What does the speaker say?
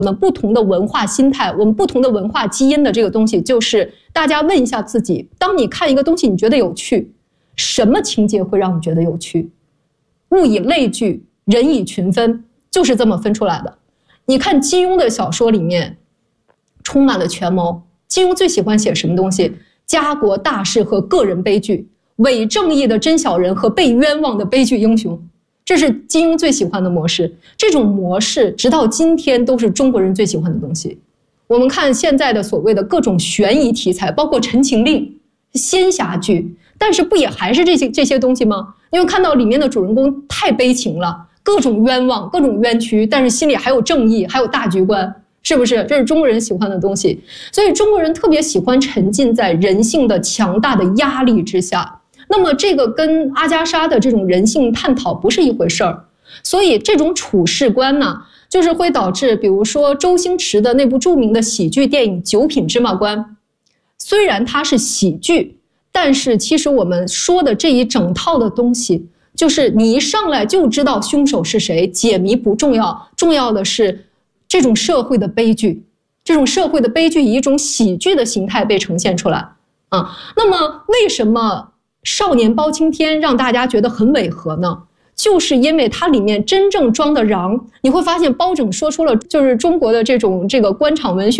我们不同的文化心态，我们不同的文化基因的这个东西，就是大家问一下自己，当你看一个东西你觉得有趣，什么情节会让你觉得有趣？物以类聚，人以群分，就是这么分出来的。你看金庸的小说里面充满了权谋，金庸最喜欢写什么东西？家国大事和个人悲剧，伪正义的真小人和被冤枉的悲剧英雄，这是金庸最喜欢的模式。这种模式直到今天都是中国人最喜欢的东西。我们看现在的所谓的各种悬疑题材，包括《陈情令》、仙侠剧，但是不也还是这些东西吗？因为看到里面的主人公太悲情了，各种冤枉，各种冤屈，但是心里还有正义，还有大局观，是不是？这是中国人喜欢的东西。所以中国人特别喜欢沉浸在人性的强大的压力之下。那么这个跟阿加莎的这种人性探讨不是一回事儿。所以这种处事观呢，就是会导致，比如说周星驰的那部著名的喜剧电影《九品芝麻官》，虽然它是喜剧，但是其实我们说的这一整套的东西，就是你一上来就知道凶手是谁，解谜不重要，重要的是这种社会的悲剧，这种社会的悲剧以一种喜剧的形态被呈现出来啊。那么为什么少年包青天让大家觉得很违和呢？就是因为它里面真正装的瓤，你会发现包拯说出了就是中国的这个官场文学